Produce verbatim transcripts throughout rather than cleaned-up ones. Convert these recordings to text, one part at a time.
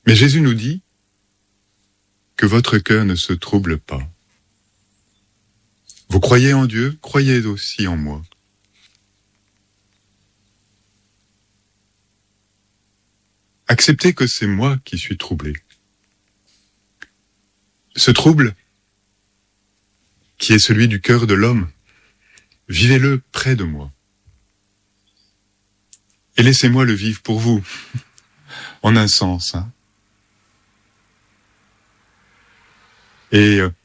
Mais Jésus nous dit que votre cœur ne se trouble pas. Vous croyez en Dieu, croyez aussi en moi. Acceptez que c'est moi qui suis troublé. Ce trouble, qui est celui du cœur de l'homme, vivez-le près de moi. Et laissez-moi le vivre pour vous, en un sens. Hein. Et euh,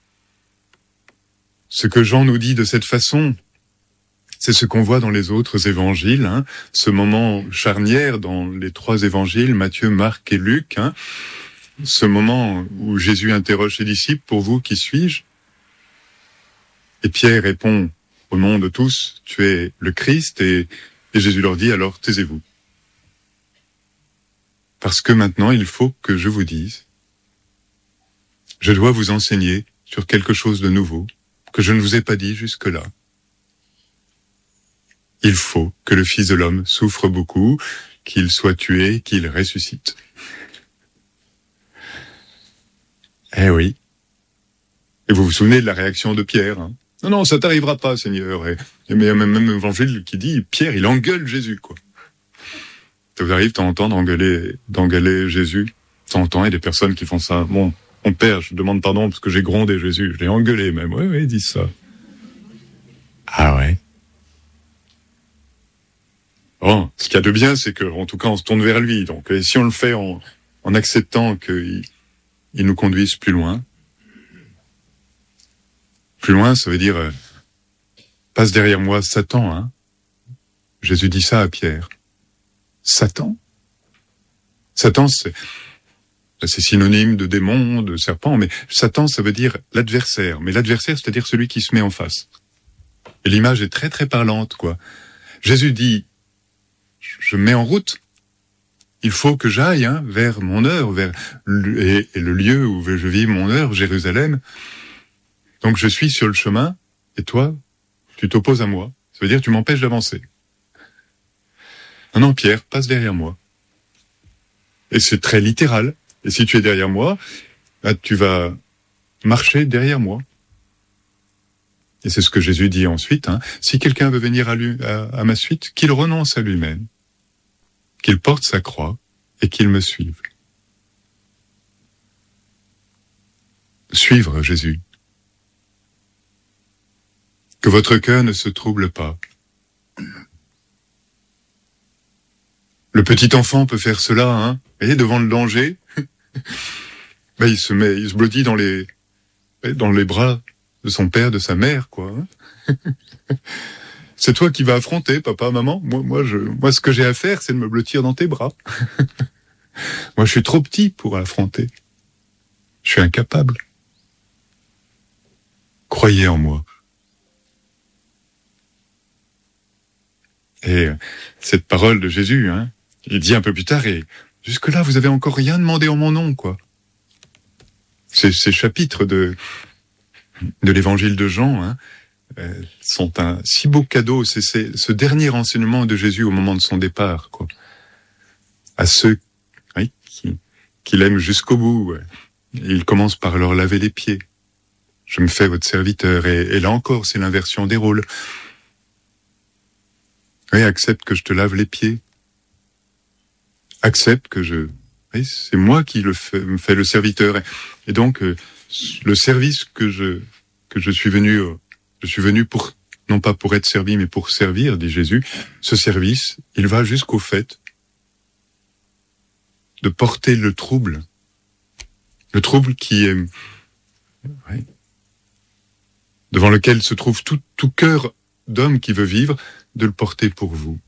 ce que Jean nous dit de cette façon, c'est ce qu'on voit dans les autres évangiles, hein, ce moment charnière dans les trois évangiles, Matthieu, Marc et Luc, hein, ce moment où Jésus interroge ses disciples, « Pour vous, qui suis-je » Et Pierre répond, « Au nom de tous, tu es le Christ » et, et Jésus leur dit, « Alors taisez-vous. Parce que maintenant, il faut que je vous dise, je dois vous enseigner sur quelque chose de nouveau que je ne vous ai pas dit jusque-là. Il faut que le Fils de l'homme souffre beaucoup, qu'il soit tué, qu'il ressuscite. » Eh oui. Et vous vous souvenez de la réaction de Pierre, hein? Non, non, ça t'arrivera pas, Seigneur. Et, et mais il y a même, même un évangile qui dit, Pierre, il engueule Jésus, quoi. Ça vous arrive de temps en temps d'engueuler, d'engueuler Jésus? De temps en temps, il y a des personnes qui font ça. Bon, mon père, je demande pardon parce que j'ai grondé Jésus. Je l'ai engueulé même. Oui, oui, ils disent ça. Ah ouais. Bon, ce qu'il y a de bien, c'est que, en tout cas, on se tourne vers lui. Donc, et si on le fait en, en acceptant qu'il il nous conduise plus loin, plus loin, ça veut dire, euh, passe derrière moi Satan, hein. Jésus dit ça à Pierre. Satan. Satan, c'est, c'est synonyme de démon, de serpent, mais Satan, ça veut dire l'adversaire. Mais l'adversaire, c'est-à-dire celui qui se met en face. Et l'image est très, très parlante, quoi. Jésus dit, je me mets en route. Il faut que j'aille hein, vers mon heure, vers le, et, et le lieu où je vis mon heure, Jérusalem. Donc je suis sur le chemin, et toi, tu t'opposes à moi. Ça veut dire que tu m'empêches d'avancer. Non, non, Pierre, passe derrière moi. Et c'est très littéral. Et si tu es derrière moi, bah, tu vas marcher derrière moi. Et c'est ce que Jésus dit ensuite. Hein. Si quelqu'un veut venir à, lui, à, à ma suite, qu'il renonce à lui-même, qu'il porte sa croix et qu'il me suive. Suivre Jésus. Que votre cœur ne se trouble pas. Le petit enfant peut faire cela, hein. Vous voyez, devant le danger, ben, il se met, il se blottit dans les, dans les bras de son père, de sa mère, quoi. Hein. C'est toi qui vas affronter, papa, maman. Moi, moi, je, moi, ce que j'ai à faire, c'est de me blottir dans tes bras. Moi, je suis trop petit pour affronter. Je suis incapable. Croyez en moi. Et cette parole de Jésus, hein, il dit un peu plus tard, et jusque-là, vous avez encore rien demandé en mon nom, quoi. Ces, ces chapitres de, de l'évangile de Jean, hein, euh, sont un si beau cadeau. C'est, c'est ce dernier enseignement de Jésus au moment de son départ, quoi. À ceux oui, qui, qui l'aiment jusqu'au bout. Ouais. Il commence par leur laver les pieds. Je me fais votre serviteur. Et, et là encore, c'est l'inversion des rôles. Oui, accepte que je te lave les pieds. Accepte que je... Oui, c'est moi qui le fais, me fais le serviteur. Et donc, euh, le service que je, que je suis venu... Euh, je suis venu pour... Non pas pour être servi, mais pour servir, dit Jésus. Ce service, il va jusqu'au fait de porter le trouble. Le trouble qui est... Oui, devant lequel se trouve tout, tout cœur d'homme qui veut vivre, de le porter pour vous.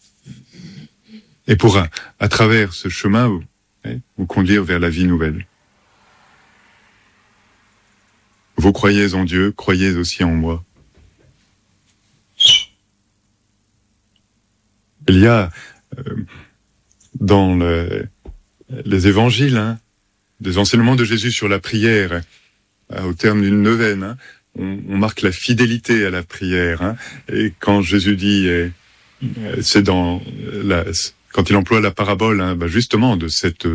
Et pour, à, à travers ce chemin, vous, vous conduire vers la vie nouvelle. Vous croyez en Dieu, croyez aussi en moi. Il y a euh, dans le, les évangiles hein, des enseignements de Jésus sur la prière, euh, au terme d'une neuvaine, hein, on, on marque la fidélité à la prière. Hein, et quand Jésus dit, euh, c'est dans la, quand il emploie la parabole, hein, bah justement de cette